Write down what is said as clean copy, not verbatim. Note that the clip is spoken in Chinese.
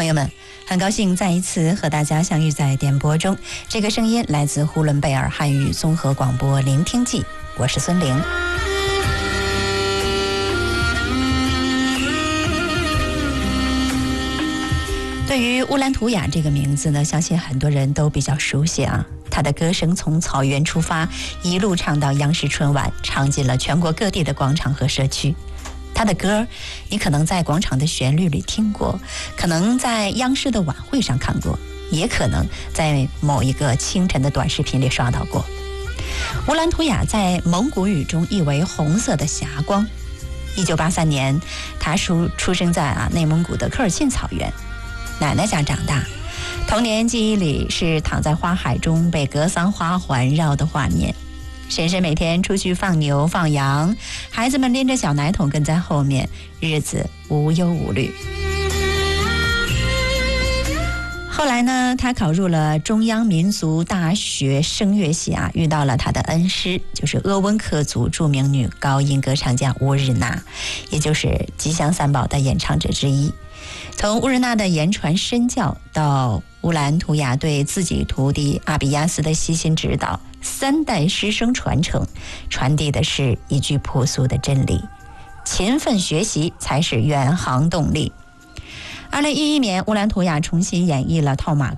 朋友们，很高兴再一次和大家相遇在电波中。这个声音来自呼伦贝尔汉语综合广播聆听记，我是孙玲。对于乌兰图雅这个名字呢，相信很多人都比较熟悉啊。他的歌声从草原出发，一路唱到央视春晚，唱进了全国各地的广场和社区。他的歌你可能在广场的旋律里听过，可能在央视的晚会上看过，也可能在某一个清晨的短视频里刷到过。乌兰图雅在蒙古语中意为红色的霞光。1983年他出生在内蒙古的科尔沁草原，奶奶家长大，童年记忆里是躺在花海中被格桑花环绕的画面。婶婶每天出去放牛放羊，孩子们拎着小奶桶跟在后面，日子无忧无虑。后来呢，他考入了中央民族大学声乐系遇到了他的恩师，就是鄂温克族著名女高音歌唱家乌日娜，也就是吉祥三宝的演唱者之一。从乌日娜的言传身教到乌兰图雅对自己徒弟阿比亚斯的悉心指导，3代师生传承，传递的是一句朴素的真理：勤奋学习才是远航动力。2011年，乌兰图雅重新演绎了套马